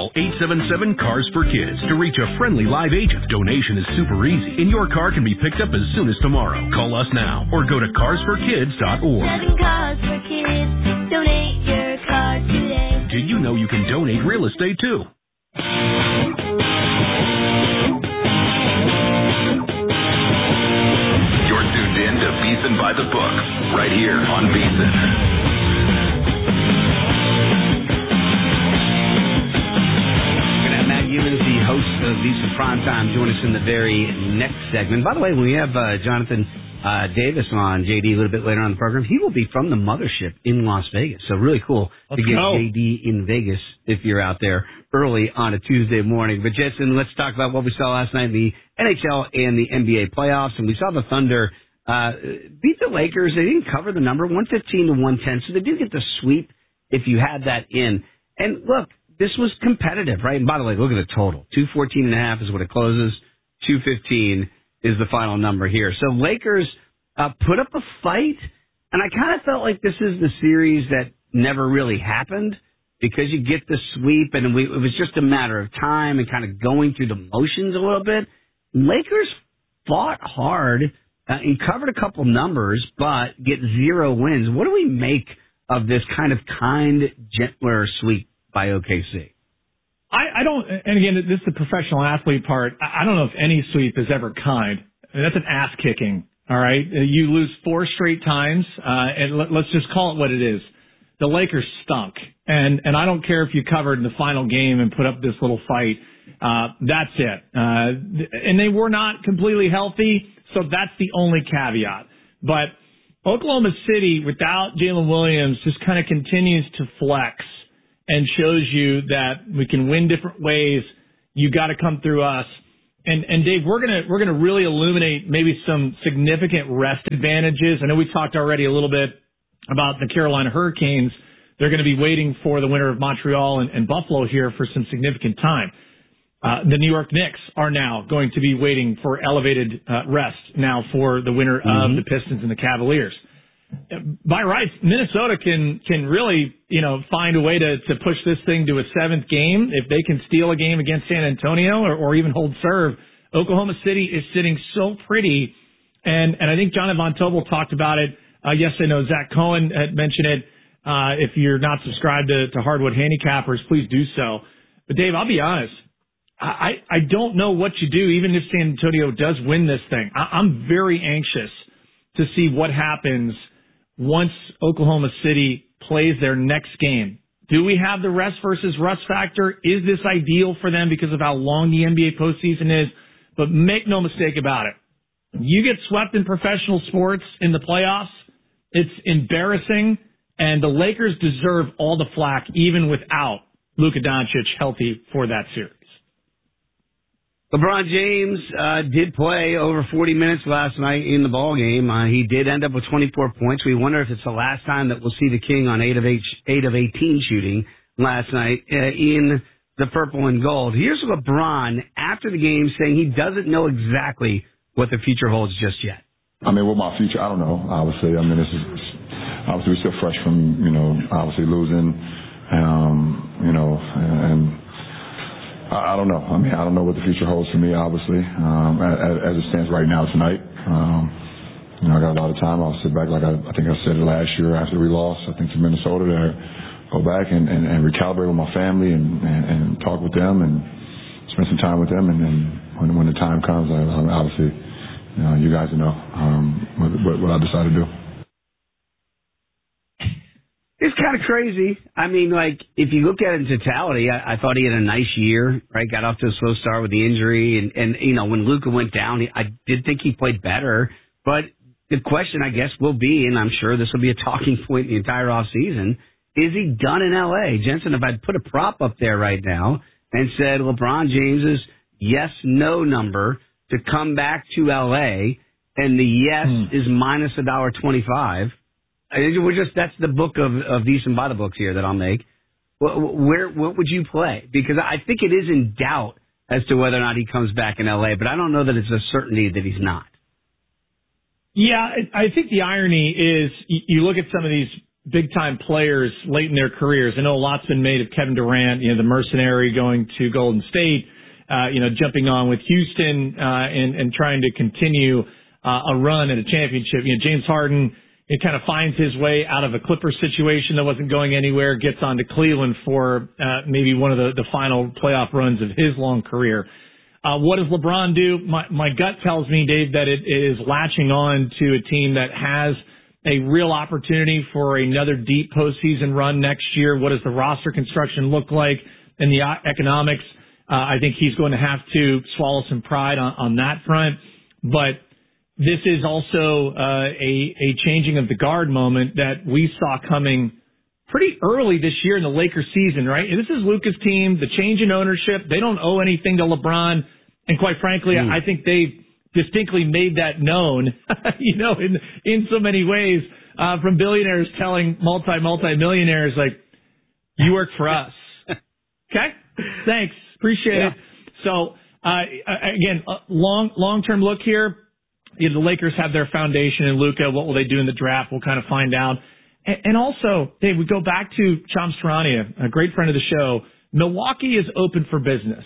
Call 877-CARS for Kids to reach a friendly live agent. Donation is super easy, and your car can be picked up as soon as tomorrow. Call us now or go to carsforkids.org. 7 Cars for Kids. Donate your car today. Did you know you can donate real estate too? You're tuned in to Beeson by the Book, right here on Beeson. Matt Humans, the host of Beeson Primetime, join us in the very next segment. By the way, when we have Jonathan Davis on JD a little bit later on in the program, he will be from the mothership in Las Vegas. So really cool to get JD in Vegas if you're out there early on a Tuesday morning. But Jetson, let's talk about what we saw last night in the NHL and the NBA playoffs. And we saw the Thunder beat the Lakers. They didn't cover the number, 115 to 110. So they do get the sweep if you had that in. And look, this was competitive, right? And by the way, look at the total. 214.5 is what it closes. 215 is the final number here. So Lakers put up a fight, and I kind of felt like this is the series that never really happened because you get the sweep, and it was just a matter of time and kind of going through the motions a little bit. Lakers fought hard and covered a couple numbers, but get 0 wins. What do we make of this kind of gentler sweep by OKC? I don't, and again, this is the professional athlete part. I don't know if any sweep is ever kind. I mean, that's an ass kicking. All right. You lose 4 straight times, and let's just call it what it is. The Lakers stunk. And I don't care if you covered in the final game and put up this little fight. That's it. And they were not completely healthy. So that's the only caveat. But Oklahoma City without Jalen Williams just kind of continues to flex and shows you that we can win different ways. You got to come through us. And Dave, we're gonna really illuminate maybe some significant rest advantages. I know we talked already a little bit about the Carolina Hurricanes. They're going to be waiting for the winner of Montreal and Buffalo here for some significant time. The New York Knicks are now going to be waiting for elevated rest now for the winner of the Pistons and the Cavaliers. By rights, Minnesota can really, find a way to push this thing to a 7th game. If they can steal a game against San Antonio or even hold serve, Oklahoma City is sitting so pretty. And I think John Von Tobel talked about it. Yes, I know Zach Cohen had mentioned it. If you're not subscribed to Hardwood Handicappers, please do so. But Dave, I'll be honest. I don't know what you do, even if San Antonio does win this thing. I'm very anxious to see what happens once Oklahoma City plays their next game. Do we have the rest versus rust factor? Is this ideal for them because of how long the NBA postseason is? But make no mistake about it. You get swept in professional sports in the playoffs, it's embarrassing, and the Lakers deserve all the flack even without Luka Doncic healthy for that series. LeBron James did play over 40 minutes last night in the ball game. He did end up with 24 points. We wonder if it's the last time that we'll see the King on 8 of 18 shooting last night in the purple and gold. Here's LeBron after the game saying he doesn't know exactly what the future holds just yet. I mean, what my future, I don't know, obviously. I mean, this is obviously we're still fresh from, obviously losing, and I don't know. I mean, I don't know what the future holds for me, obviously, as it stands right now tonight. I got a lot of time. I'll sit back, like I think I said it last year after we lost, I think, to Minnesota, to go back and recalibrate with my family and talk with them and spend some time with them. And then when the time comes, obviously, you guys know what I decide to do. It's kind of crazy. I mean, if you look at it in totality, I thought he had a nice year, right? Got off to a slow start with the injury. And when Luka went down, I did think he played better. But the question, I guess, will be, and I'm sure this will be a talking point the entire offseason, is he done in L.A.? Jensen, if I'd put a prop up there right now and said LeBron James's yes-no number to come back to L.A., and the yes is minus $1.25, that's the book of Beeson by the books here that I'll make. What would you play? Because I think it is in doubt as to whether or not he comes back in L.A., but I don't know that it's a certainty that he's not. Yeah, I think the irony is you look at some of these big-time players late in their careers. I know a lot's been made of Kevin Durant, the mercenary going to Golden State, jumping on with Houston and trying to continue a run at a championship. James Harden, it kind of finds his way out of a Clippers situation that wasn't going anywhere, gets on to Cleveland for maybe one of the final playoff runs of his long career. What does LeBron do? My gut tells me, Dave, that it is latching on to a team that has a real opportunity for another deep postseason run next year. What does the roster construction look like and the economics? I think he's going to have to swallow some pride on that front. But this is also a changing of the guard moment that we saw coming pretty early this year in the Lakers season, right? This is Luka's team, the change in ownership. They don't owe anything to LeBron. And quite frankly, I think they distinctly made that known, in so many ways, from billionaires telling multi-millionaires, like, you work for us. Okay? Thanks. Appreciate it. So, again, long-term look here. The Lakers have their foundation in Luka. What will they do in the draft? We'll kind of find out. And also, Dave, we go back to Chomps Tarania, a great friend of the show. Milwaukee is open for business.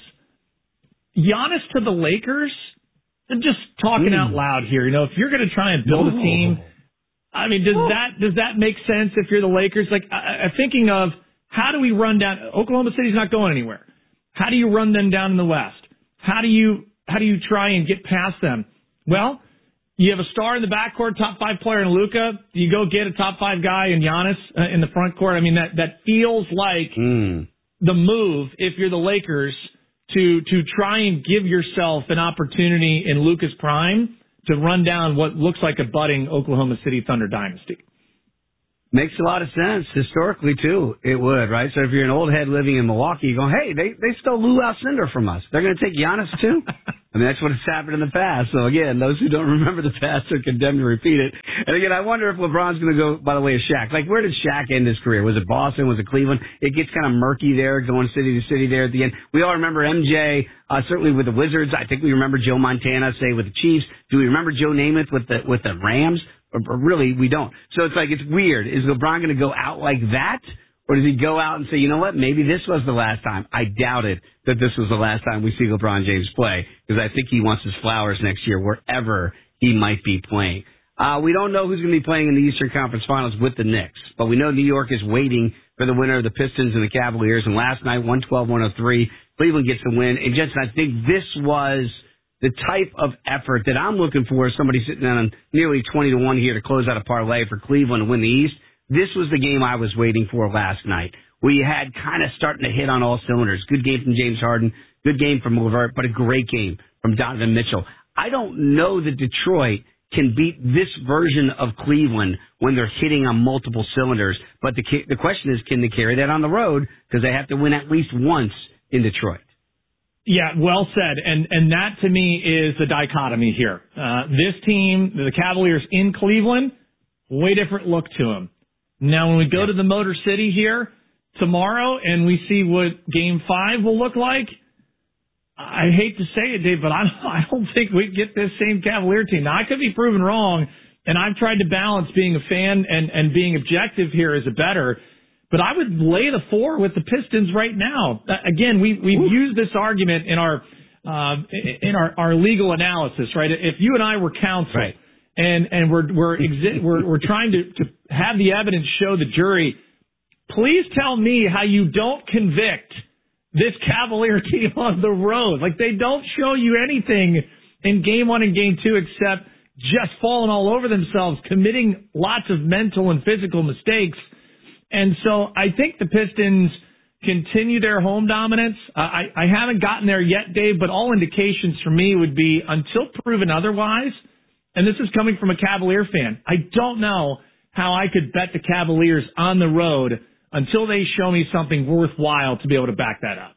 Giannis to the Lakers, I'm just talking out loud here. If you're going to try and build a team, I mean, does that make sense if you're the Lakers? Like, I'm thinking of how do we run down Oklahoma City's not going anywhere. How do you run them down in the West? How do you try and get past them? Well, you have a star in the backcourt, top 5 player in Luka. You go get a top 5 guy in Giannis in the front court. I mean, that feels like the move if you're the Lakers to try and give yourself an opportunity in Luka's prime to run down what looks like a budding Oklahoma City Thunder dynasty. Makes a lot of sense. Historically, too, it would, right? So if you're an old head living in Milwaukee, you go, hey, they stole Lou Alcindor from us. They're going to take Giannis, too? I mean, that's what has happened in the past. So, again, those who don't remember the past are condemned to repeat it. And, again, I wonder if LeBron's going to go by the way of Shaq. Like, where did Shaq end his career? Was it Boston? Was it Cleveland? It gets kind of murky there, going city to city there at the end. We all remember MJ, certainly with the Wizards. I think we remember Joe Montana, say, with the Chiefs. Do we remember Joe Namath with the Rams? Or really, we don't. So it's like, it's weird. Is LeBron going to go out like that? Or does he go out and say, you know what, maybe this was the last time? I doubt it that this was the last time we see LeBron James play, because I think he wants his flowers next year wherever he might be playing. We don't know who's going to be playing in the Eastern Conference Finals with the Knicks, but we know New York is waiting for the winner of the Pistons and the Cavaliers, and last night, 112-103, Cleveland gets the win. And Jensen, I think this was the type of effort that I'm looking for as somebody sitting on nearly 20-1 here to close out a parlay for Cleveland to win the East. This was the game I was waiting for last night. We had kind of starting to hit on all cylinders. Good game from James Harden, good game from LeVert, but a great game from Donovan Mitchell. I don't know that Detroit can beat this version of Cleveland when they're hitting on multiple cylinders, but the question is, can they carry that on the road? Because they have to win at least once in Detroit. Yeah, well said. And that to me is the dichotomy here. This team, the Cavaliers in Cleveland, way different look to them. Now, when we go to the Motor City here tomorrow and we see what Game 5 will look like, I hate to say it, Dave, but I don't think we get this same Cavalier team. Now, I could be proven wrong, and I've tried to balance being a fan and being objective here as a bettor, but I would lay the 4 with the Pistons right now. Again, we've used this argument in our legal analysis, right? If you and I were counsel, right, and we're trying to have the evidence show the jury, please tell me how you don't convict this Cavalier team on the road. Like, they don't show you anything in Game 1 and Game 2 except just falling all over themselves, committing lots of mental and physical mistakes. And so I think the Pistons continue their home dominance. I haven't gotten there yet, Dave, but all indications for me would be, until proven otherwise, and this is coming from a Cavalier fan, I don't know how I could bet the Cavaliers on the road until they show me something worthwhile to be able to back that up.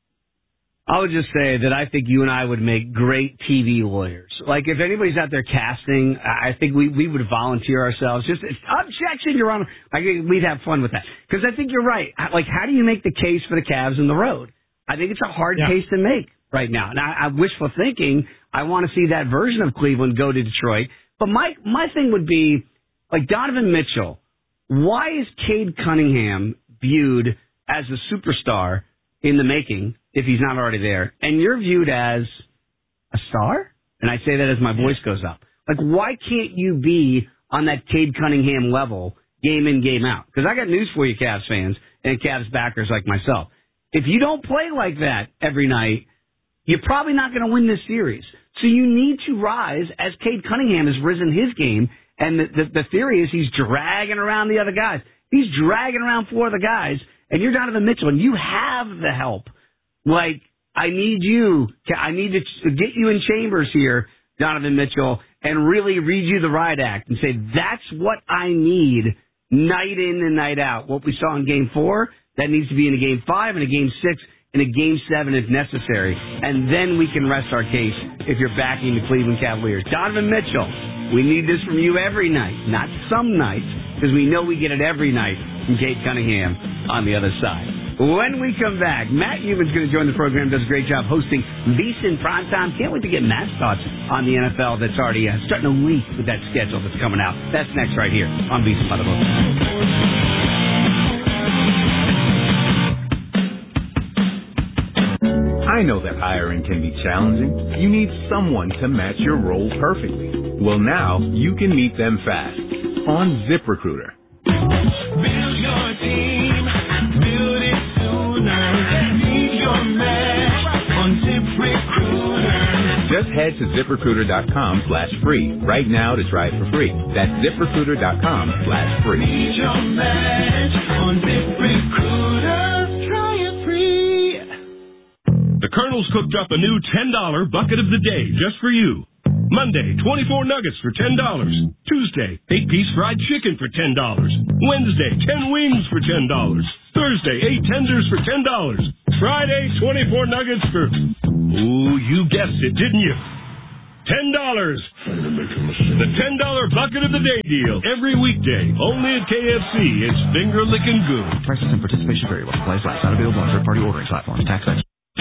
I would just say that I think you and I would make great TV lawyers. Like, if anybody's out there casting, I think we would volunteer ourselves. Just, objection, Your Honor. We'd have fun with that. Because I think you're right. Like, how do you make the case for the Cavs on the road? I think it's a hard case to make right now. Now, I wishful thinking, I want to see that version of Cleveland go to Detroit. But my thing would be, like, Donovan Mitchell, why is Cade Cunningham viewed as a superstar in the making if he's not already there, and you're viewed as a star? And I say that as my voice goes up. Like, why can't you be on that Cade Cunningham level game in, game out? Because I got news for you, Cavs fans and Cavs backers like myself. If you don't play like that every night, you're probably not going to win this series. So you need to rise as Cade Cunningham has risen his game, and the theory is he's dragging around the other guys. He's dragging around 4 other guys, and you're Donovan Mitchell, and you have the help. Like, I need to get you in chambers here, Donovan Mitchell, and really read you the riot act and say, that's what I need night in and night out. What we saw in Game 4, that needs to be in a Game 5 and a Game 6 and a Game 7 if necessary. And then we can rest our case if you're backing the Cleveland Cavaliers. Donovan Mitchell, we need this from you every night, not some nights, because we know we get it every night from Cade Cunningham on the other side. When we come back, Matt Newman's going to join the program, does a great job hosting VSiN Primetime. Can't wait to get Matt's thoughts on the NFL that's already starting to leak with that schedule that's coming out. That's next right here on VSiN by the Book. I know that hiring can be challenging. You need someone to match your role perfectly. Well, now you can meet them fast on ZipRecruiter. Build your team, build it sooner. Meet your match on ZipRecruiter. Just head to ZipRecruiter.com/free right now to try it for free. That's ZipRecruiter.com/free. Meet your match on ZipRecruiter. Try it free. The Colonel's cooked up a new $10 bucket of the day just for you. Monday, 24 nuggets for $10. Tuesday, 8-piece fried chicken for $10. Wednesday, 10 wings for $10. Thursday, 8 tenders for $10. Friday, 24 nuggets for... Ooh, you guessed it, didn't you? $10. The $10 bucket of the day deal. Every weekday, only at KFC. It's finger-licking good. Prices and participation vary. While supplies last. Not available on third-party ordering platforms. Tax extra.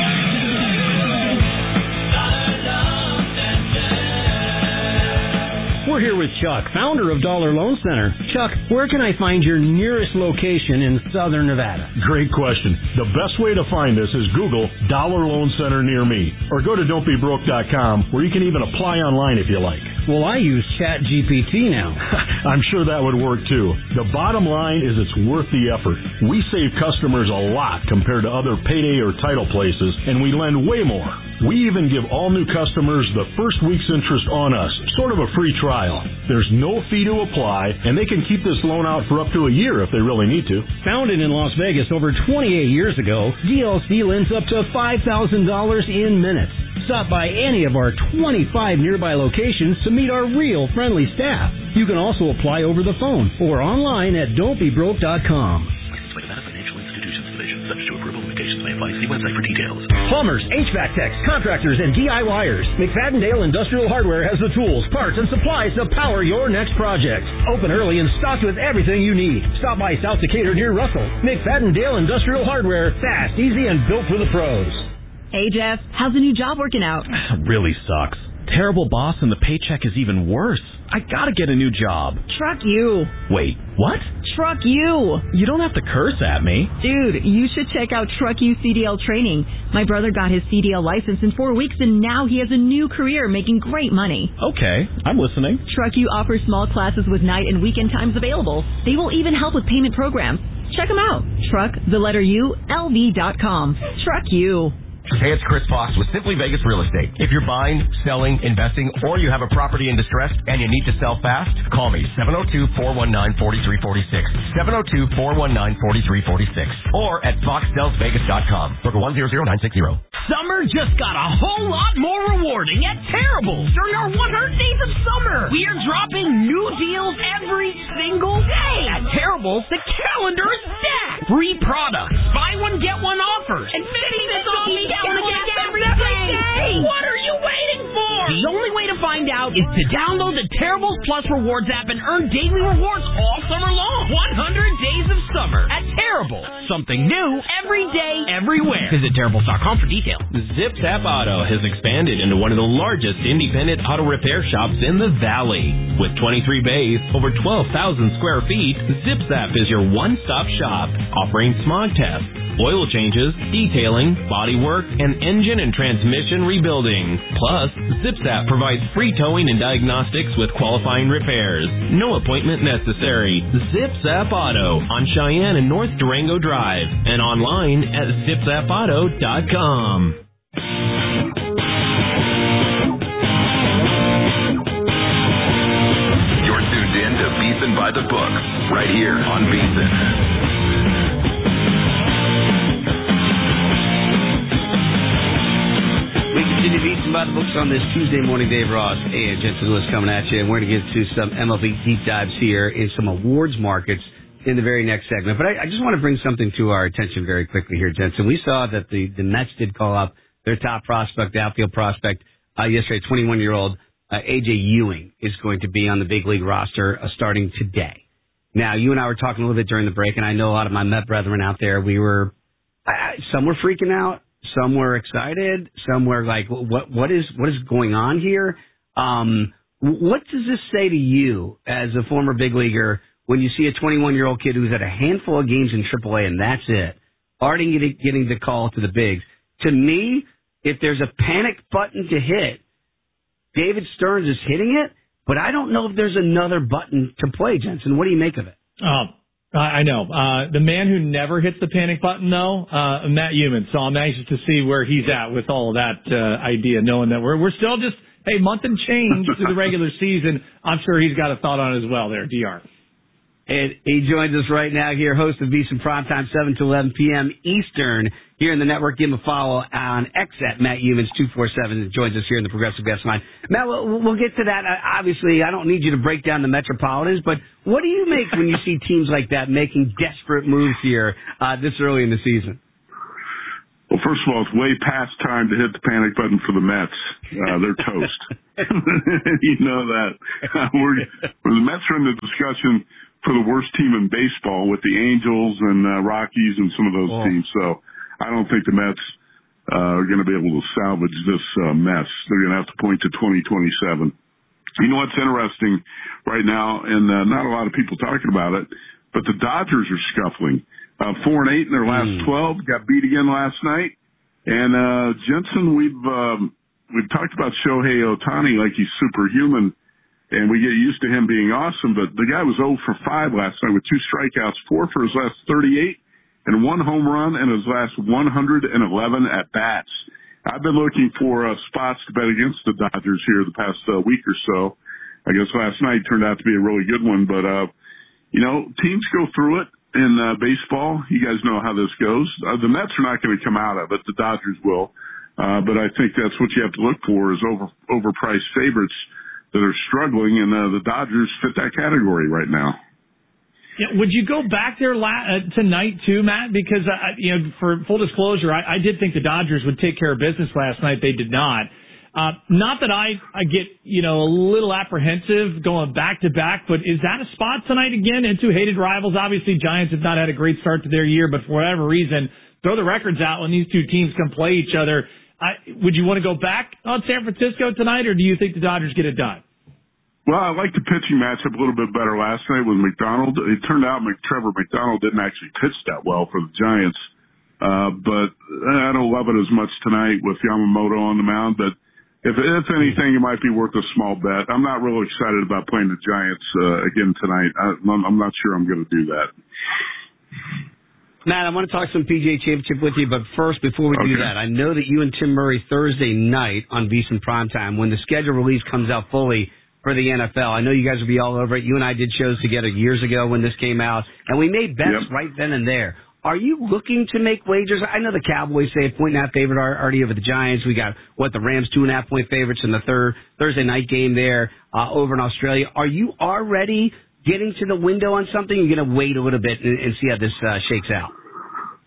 We're here with Chuck, founder of Dollar Loan Center. Chuck, where can I find your nearest location in Southern Nevada? Great question. The best way to find us is Google Dollar Loan Center near me, or go to don'tbebroke.com, where you can even apply online if you like. Well, I use ChatGPT now. I'm sure that would work too. The bottom line is it's worth the effort. We save customers a lot compared to other payday or title places, and we lend way more. We even give all new customers the first week's interest on us, sort of a free trial. There's no fee to apply, and they can keep this loan out for up to a year if they really need to. Founded in Las Vegas over 28 years ago, DLC lends up to $5,000 in minutes. Stop by any of our 25 nearby locations to meet our real friendly staff. You can also apply over the phone or online at don'tbebroke.com. Subject to approval, limitations may apply. See website for details. Plumbers, HVAC techs, contractors, and DIYers. McFadden-Dale Industrial Hardware has the tools, parts, and supplies to power your next project. Open early and stocked with everything you need. Stop by South Decatur near Russell. McFadden-Dale Industrial Hardware. Fast, easy, and built for the pros. Hey, Jeff. How's the new job working out? Really sucks. Terrible boss, and the paycheck is even worse. I gotta get a new job. Truck you. Wait, what? Truck you. You don't have to curse at me. Dude, you should check out Truck You CDL training. My brother got his CDL license in 4 weeks, and now he has a new career making great money. Okay, I'm listening. Truck You offers small classes with night and weekend times available. They will even help with payment programs. Check them out. TruckTheLV.com. Truck You. Hey, it's Chris Fox with Simply Vegas Real Estate. If you're buying, selling, investing, or you have a property in distress and you need to sell fast, call me, 702-419-4346, 702-419-4346, or at foxsellsvegas.com. Broker 100960. Summer just got a whole lot more rewarding at Terribles during our 100 Days of Summer. We are dropping new deals every single day. At Terribles, the calendar is stacked. Free products, buy one, get one offers, and 50% off every day. What are you waiting for? The only way to find out is To download the Terribles Plus Rewards app and earn daily rewards all summer long. 100 days of summer at Terribles. Something new every day, everywhere. Visit Terribles.com for details. Zips App Auto has expanded into one of the largest independent auto repair shops in the Valley. With 23 bays, over 12,000 square feet, Zips App is your one-stop shop, offering smog tests, oil changes, detailing, bodywork, and engine and transmission rebuilding. Plus, ZipZap provides free towing and diagnostics with qualifying repairs. No appointment necessary. ZipZap Auto on Cheyenne and North Durango Drive and online at zipzapauto.com. You're tuned in to Beeson by the Books, right here on Beeson. We continue Beeson by the Books on this Tuesday morning. Dave Ross and Jensen Lewis coming at you. And we're going to get to some MLB deep dives here in some awards markets in the very next segment. But I just want to bring something to our attention very quickly here, Jensen. We saw that the Mets did call up their top prospect, outfield prospect, yesterday, 21-year-old A.J. Ewing is going to be on the big league roster starting today. Now, you and I were talking a little bit during the break, and I know a lot of my Met brethren out there, some were freaking out. Some were excited. Some were like, what is going on here? What does this say to you as a former big leaguer when you see a 21-year-old kid who's at a handful of games in AAA and that's it, already getting the call to the bigs? To me, if there's a panic button to hit, David Stearns is hitting it, but I don't know if there's another button to play, Jensen. What do you make of it? I know. The man who never hits the panic button, though, Matt Youmans. So I'm anxious to see where he's at with all of that idea, knowing that we're still just, month and change through the regular season. I'm sure he's got a thought on it as well there, DR. And he joins us right now here, host of Beeson Primetime, 7 to 11 p.m. Eastern, here in the network. Give him a follow on X at Matt Youmans 247. Joins us here in the Progressive Guest Line. Matt, we'll get to that. Obviously, I don't need you to break down the Metropolitans, but what do you make when you see teams like that making desperate moves here this early in the season? Well, first of all, it's way past time to hit the panic button for the Mets. They're toast. You know that. The Mets are in the discussion for the worst team in baseball with the Angels and Rockies and some of those teams. So I don't think the Mets are going to be able to salvage this mess. They're going to have to point to 2027. You know what's interesting right now, and not a lot of people talking about it, but the Dodgers are scuffling. 4-8 in their last 12, got beat again last night. And Jensen, we've talked about Shohei Ohtani like he's superhuman, and we get used to him being awesome, but the guy was 0 for 5 last night with 2 strikeouts, 4 for his last 38, and 1 home run in his last 111 at-bats. I've been looking for spots to bet against the Dodgers here the past week or so. I guess last night turned out to be a really good one, but, teams go through it in baseball. You guys know how this goes. The Mets are not going to come out of it. The Dodgers will. But I think that's what you have to look for is overpriced favorites that are struggling, and the Dodgers fit that category right now. Yeah, would you go back there tonight too, Matt? Because for full disclosure, I did think the Dodgers would take care of business last night. They did not. Not that I get a little apprehensive going back to back, but is that a spot tonight again? And two hated rivals. Obviously, Giants have not had a great start to their year, but for whatever reason, throw the records out when these two teams can play each other. Would you want to go back on San Francisco tonight, or do you think the Dodgers get it done? Well, I like the pitching matchup a little bit better last night with McDonald. It turned out Trevor McDonald didn't actually pitch that well for the Giants, but I don't love it as much tonight with Yamamoto on the mound. But if anything, it might be worth a small bet. I'm not really excited about playing the Giants again tonight. I'm not sure I'm going to do that. Matt, I want to talk some PGA Championship with you, but first, before we do that, I know that you and Tim Murray Thursday night on VSiN Primetime, when the schedule release comes out fully for the NFL, I know you guys will be all over it. You and I did shows together years ago when this came out, and we made bets right then and there. Are you looking to make wagers? I know the Cowboys say a 1.5 favorite already over the Giants. We got, the Rams 2.5 point favorites in the Thursday night game there over in Australia. Are you already getting to the window on something? You're going to wait a little bit and see how this shakes out?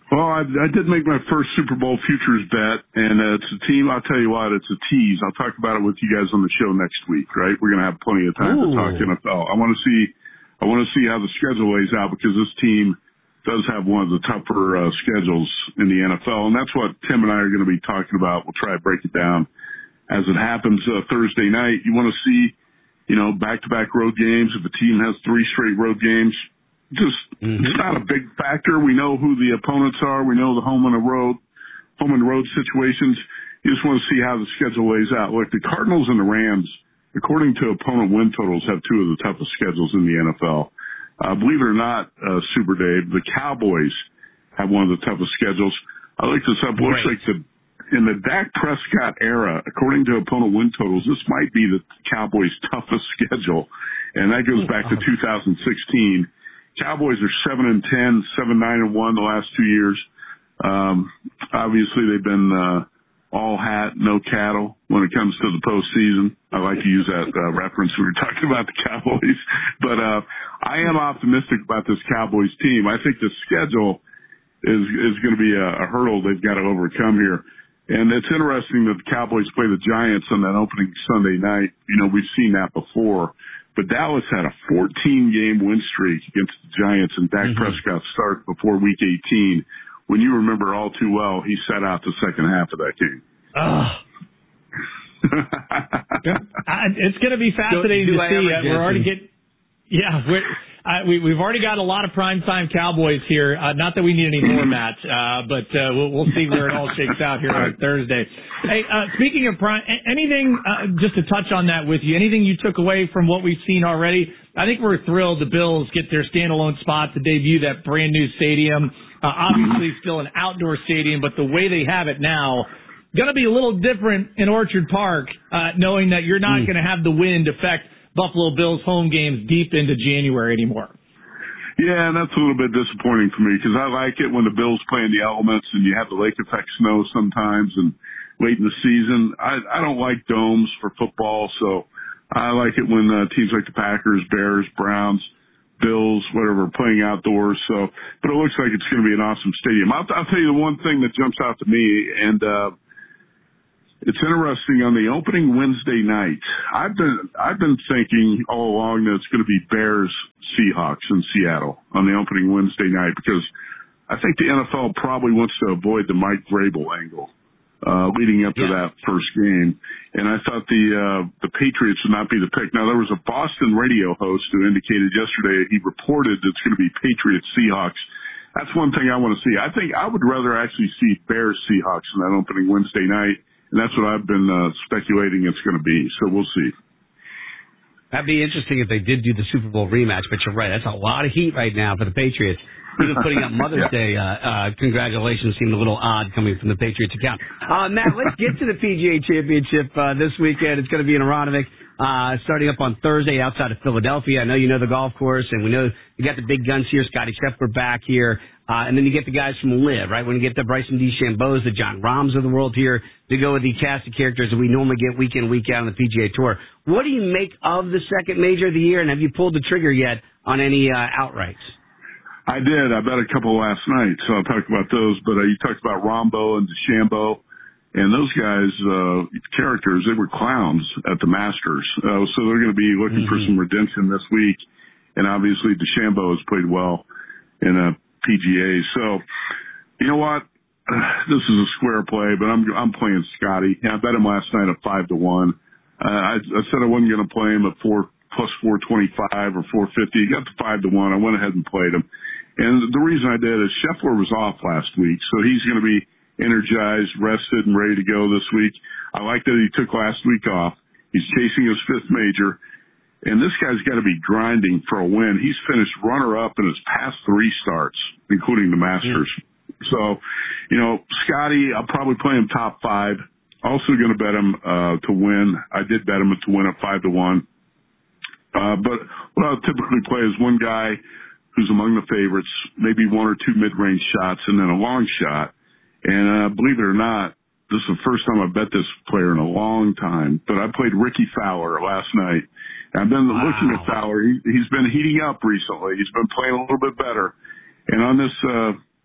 Well, I did make my first Super Bowl futures bet, and it's a team. I'll tell you what, it's a tease. I'll talk about it with you guys on the show next week, right? We're going to have plenty of time to talk NFL. I want to see how the schedule lays out, because this team does have one of the tougher schedules in the NFL, and that's what Tim and I are going to be talking about. We'll try to break it down as it happens Thursday night. You want to see, back-to-back road games. If a team has 3 straight road games, it's not a big factor. We know who the opponents are. We know the home and road situations. You just want to see how the schedule lays out. Look, the Cardinals and the Rams, according to opponent win totals, have 2 of the toughest schedules in the NFL. Believe it or not, Super Dave, the Cowboys have one of the toughest schedules. I looked this up. It looks like in the Dak Prescott era, according to opponent win totals, this might be the Cowboys' toughest schedule, and that goes back to 2016. Cowboys are 7-10, 7-9-1 the last 2 years. Obviously, they've been all hat, no cattle when it comes to the postseason. I like to use that reference when we're talking about the Cowboys. But I am optimistic about this Cowboys team. I think the schedule is going to be a hurdle they've got to overcome here. And it's interesting that the Cowboys play the Giants on that opening Sunday night. We've seen that before. But Dallas had a 14-game win streak against the Giants, and Dak Prescott started before Week 18. When you remember all too well, he sat out the second half of that game. It's going to be fascinating to see. We're already getting, we've already got a lot of primetime Cowboys here. Not that we need any more, Matt, but we'll see where it all shakes out here on Thursday. Hey, speaking of prime, anything just to touch on that with you? Anything you took away from what we've seen already? I think we're thrilled the Bills get their standalone spot to debut that brand new stadium. Obviously, still an outdoor stadium, but the way they have it now. Going to be a little different in Orchard Park, knowing that you're not going to have the wind affect Buffalo Bills home games deep into January anymore. Yeah, and that's a little bit disappointing for me, because I like it when the Bills play in the elements and you have the lake effect snow sometimes and late in the season. I don't like domes for football, so I like it when teams like the Packers, Bears, Browns, Bills, whatever, are playing outdoors. So, but it looks like it's going to be an awesome stadium. I'll tell you the one thing that jumps out to me, and it's interesting on the opening Wednesday night. I've been thinking all along that it's going to be Bears Seahawks in Seattle on the opening Wednesday night, because I think the NFL probably wants to avoid the Mike Vrabel angle leading up to that first game. And I thought the Patriots would not be the pick. Now, there was a Boston radio host who indicated yesterday, he reported it's going to be Patriots Seahawks. That's one thing I want to see. I think I would rather actually see Bears Seahawks in that opening Wednesday night. And that's what I've been speculating it's going to be. So we'll see. That'd be interesting if they did do the Super Bowl rematch, but you're right. That's a lot of heat right now for the Patriots. Even putting up Mother's Day congratulations seemed a little odd coming from the Patriots account. Matt, let's get to the PGA Championship this weekend. It's going to be in Aronimink, starting up on Thursday outside of Philadelphia. I know you know the golf course, and we know you got the big guns here. Scotty Scheffler back here. And then you get the guys from LIV, right? When you get the Bryson DeChambeau's, the John Rahms of the world here to go with the cast of characters that we normally get week in, week out on the PGA Tour. What do you make of the second major of the year, and have you pulled the trigger yet on any outrights? I did. I bet a couple last night, so I'll talk about those. But you talked about Rahmbo and DeChambeau, and those guys, characters, they were clowns at the Masters. So they're going to be looking for some redemption this week. And obviously DeChambeau has played well in a PGA. So, you know what? This is a square play, but I'm playing Scotty. Yeah, I bet him last night at 5-1. I said I wasn't going to play him at plus 425 or 450. He got to 5-1. I went ahead and played him. And the reason I did is Scheffler was off last week, so he's going to be energized, rested, and ready to go this week. I like that he took last week off. He's chasing his fifth major, and this guy's got to be grinding for a win. He's finished runner-up in his past 3 starts, including the Masters. So, Scotty, I'll probably play him top 5. Also going to bet him to win. I did bet him to win at 5-1. But what I'll typically play is one guy who's among the favorites, maybe 1 or 2 mid-range shots, and then a long shot. And believe it or not, this is the first time I've bet this player in a long time. But I played Ricky Fowler last night. And I've been looking at Fowler. He's been heating up recently. He's been playing a little bit better. And on this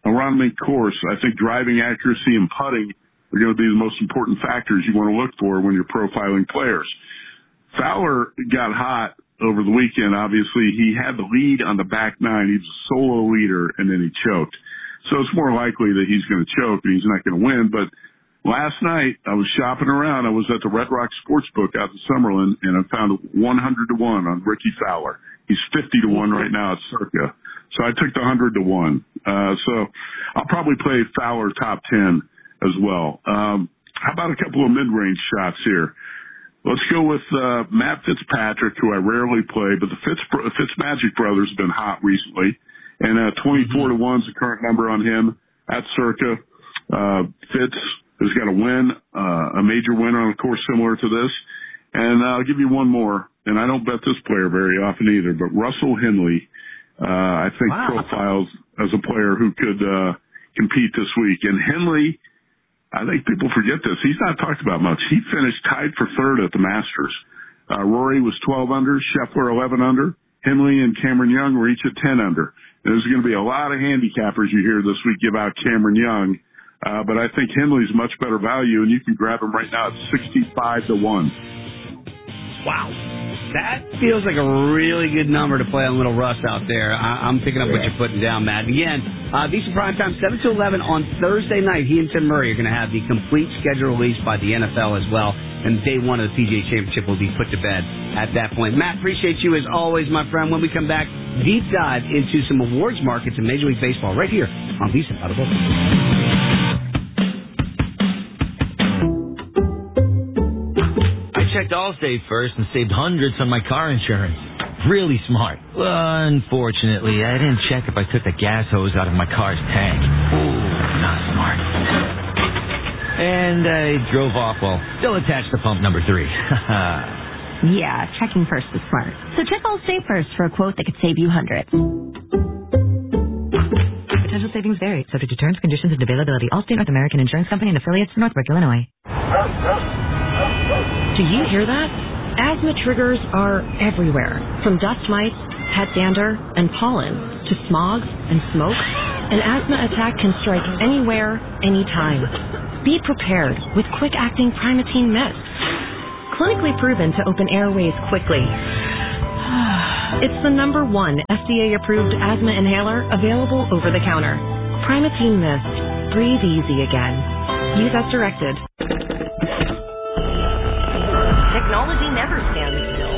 around the course, I think driving accuracy and putting are going to be the most important factors you want to look for when you're profiling players. Fowler got hot over the weekend. Obviously, he had the lead on the back nine. He was a solo leader, and then he choked. So it's more likely that he's going to choke and he's not going to win. But last night, I was shopping around. I was at the Red Rock Sportsbook out in Summerlin, and I found 100-1 on Ricky Fowler. He's 50-1 right now at Circa. So I took the 100-1. So I'll probably play Fowler top 10 as well. How about a couple of mid-range shots here? Let's go with Matt Fitzpatrick, who I rarely play, but the Fitzmagic brothers have been hot recently. And 24-1 is the current number on him at Circa. Fitz has got a win, a major win on a course similar to this. And I'll give you one more, and I don't bet this player very often either, but Russell Henley, I think profiles as a player who could compete this week. And Henley, I think people forget this. He's not talked about much. He finished tied for third at the Masters. Rory was 12 under, Scheffler 11 under. Henley and Cameron Young were each at 10 under. There's going to be a lot of handicappers you hear this week give out Cameron Young, but I think Henley's much better value, and you can grab him right now at 65-1. Wow. That feels like a really good number to play on Little Russ out there. I'm picking up what you're putting down, Matt. Again, VSiN Primetime, 7 to 11 on Thursday night. He and Tim Murray are going to have the complete schedule released by the NFL as well. And day one of the PGA Championship will be put to bed at that point. Matt, appreciate you as always, my friend. When we come back, deep dive into some awards markets in Major League Baseball right here on VSiN by the Book. Checked Allstate first and saved hundreds on my car insurance. Really smart. Unfortunately, I didn't check if I took the gas hose out of my car's tank. Ooh, not smart. And I drove off while still attached to pump number 3. Yeah, checking first is smart. So check Allstate first for a quote that could save you hundreds. Potential savings vary, subject to terms, conditions, and availability. Allstate North American Insurance Company and affiliates, Northbrook, Illinois. Do you hear that? Asthma triggers are everywhere, from dust mites, pet dander, and pollen, to smog and smoke. An asthma attack can strike anywhere, anytime. Be prepared with quick-acting Primatene Mist. Clinically proven to open airways quickly. It's the #1 FDA-approved asthma inhaler available over the counter. Primatene Mist. Breathe easy again. Use as directed. Technology never stands still.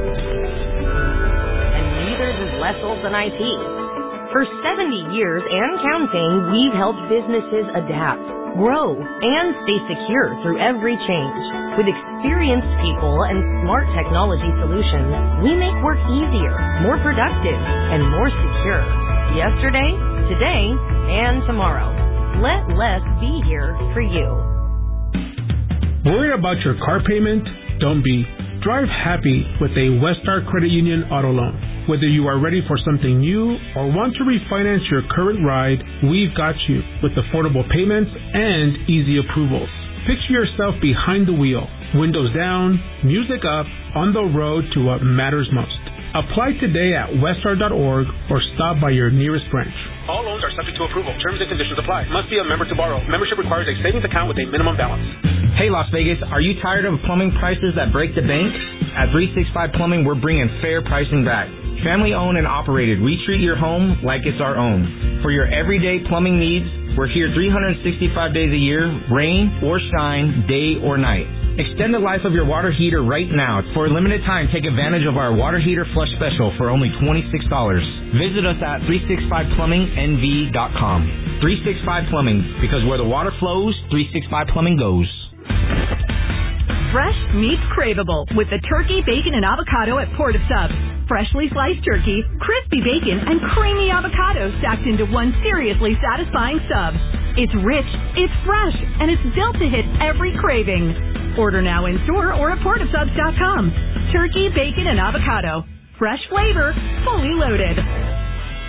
And neither does Les Olson IT. For 70 years and counting, we've helped businesses adapt, grow, and stay secure through every change. With experienced people and smart technology solutions, we make work easier, more productive, and more secure. Yesterday, today, and tomorrow. Let Les be here for you. Worried about your car payment? Don't be. Drive happy with a Westar Credit Union auto loan. Whether you are ready for something new or want to refinance your current ride, we've got you with affordable payments and easy approvals. Picture yourself behind the wheel, windows down, music up, on the road to what matters most. Apply today at westar.org or stop by your nearest branch. All loans are subject to approval. Terms and conditions apply. Must be a member to borrow. Membership requires a savings account with a minimum balance. Hey, Las Vegas, are you tired of plumbing prices that break the bank? At 365 Plumbing, we're bringing fair pricing back. Family owned and operated, we treat your home like it's our own. For your everyday plumbing needs, we're here 365 days a year, rain or shine, day or night. Extend the life of your water heater right now. For a limited time, take advantage of our water heater flush special for only $26. Visit us at 365plummingnv.com. 365 Plumbing, because where the water flows, 365 Plumbing goes. Fresh meets craveable with the turkey, bacon, and avocado at Port of Subs. Freshly sliced turkey, crispy bacon, and creamy avocado stacked into one seriously satisfying sub. It's rich, it's fresh, and it's built to hit every craving. Order now in store or at portofsubs.com. Turkey, bacon, and avocado. Fresh flavor, fully loaded.